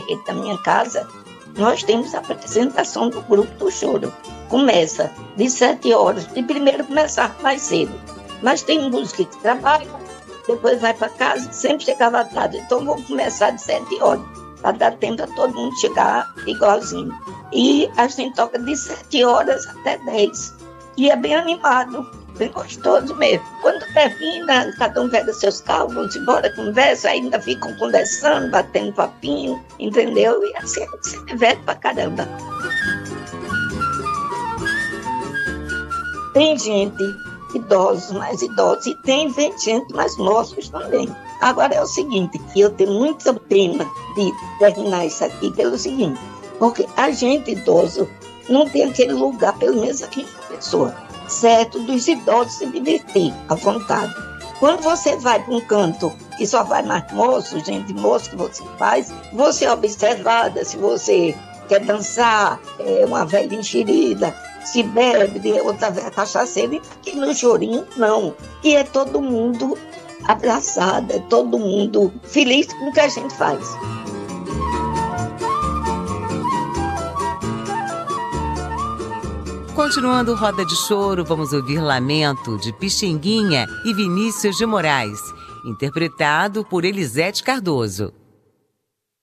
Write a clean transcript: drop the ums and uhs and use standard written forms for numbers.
gabinete da minha casa, nós temos a apresentação do grupo do choro. Começa de 7 horas, de primeiro começar mais cedo. Mas tem música que trabalha, depois vai para casa, sempre chegava tarde. Então vamos começar de 7 horas, para dar tempo a todo mundo chegar igualzinho. E a gente toca de 7 horas até 10. E é bem animado, bem gostoso mesmo. Quando termina, cada um pega seus carros, vão embora, conversa, ainda ficam conversando, batendo papinho, entendeu? E assim se diverte pra caramba. Tem gente, idosos, mais idosos, e tem gente mais novos também. Agora é o seguinte, que eu tenho muita pena de terminar isso aqui pelo seguinte, porque a gente idoso não tem aquele lugar, pelo menos aqui em pessoa, certo, dos idosos se divertir à vontade. Quando você vai para um canto que só vai mais moço, gente moço que você faz, você é observada, se você quer dançar, é uma velha enxerida, se bebe, outra velha cachaceira, e aqui no chorinho não. E é todo mundo abraçado, é todo mundo feliz com o que a gente faz. Continuando Roda de Choro, vamos ouvir Lamento, de Pixinguinha e Vinícius de Moraes, interpretado por Elisete Cardoso.